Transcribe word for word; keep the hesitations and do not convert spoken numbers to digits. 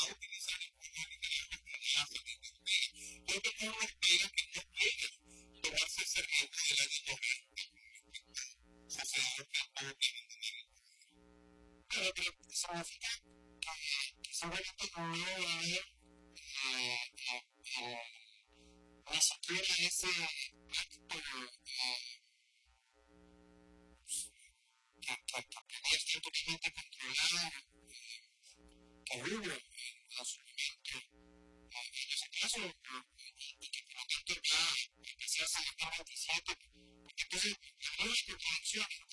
utilizar el polvo literalmente de asa de Ortega. Y es de una Ortega que no quiere tomarse ese riesgo de la niña sucedió que todo tiene dinero. Pero que significa que, que simplemente no va a haber eh, eh, eh, ni siquiera ese acto eh, que, que, que podía estar totalmente controlado, eh, que hubo en su momento eh, en ese caso, eh, y, y que por lo tanto va a empezar a dos mil veintisiete, porque entonces la nueva corporación